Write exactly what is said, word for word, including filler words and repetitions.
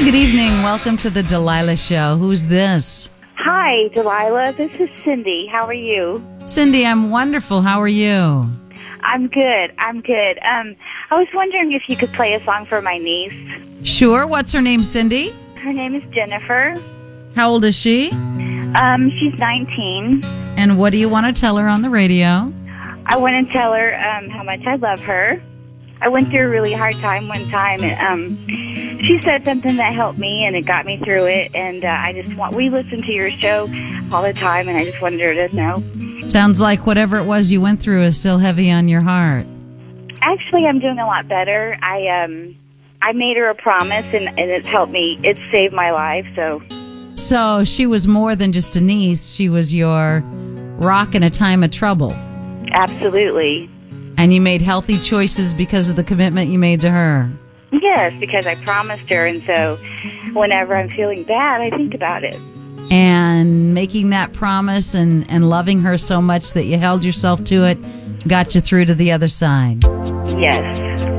good evening. Welcome to the Delilah Show. Who's this? Hi, Delilah. This is Cindy. How are you? Cindy, I'm wonderful. How are you? I'm good. I'm good. Um, I was wondering if you could play a song for my niece. Sure. What's her name, Cindy? Her name is Jennifer. How old is she? Um, she's nineteen. And what do you want to tell her on the radio? I want to tell her um, how much I love her. I went through a really hard time one time, and um, she said something that helped me, and it got me through it. And uh, I just want, we listen to your show all the time, and I just wanted her to know. Sounds like whatever it was you went through is still heavy on your heart. Actually, I'm doing a lot better. I um, I made her a promise, and, and it's helped me. It's saved my life, so. So she was more than just a niece. She was your rock in a time of trouble. Absolutely. And you made healthy choices because of the commitment you made to her. Yes, because I promised her, and so whenever I'm feeling bad, I think about it. And making that promise and, and loving her so much that you held yourself to it got you through to the other side. Yes.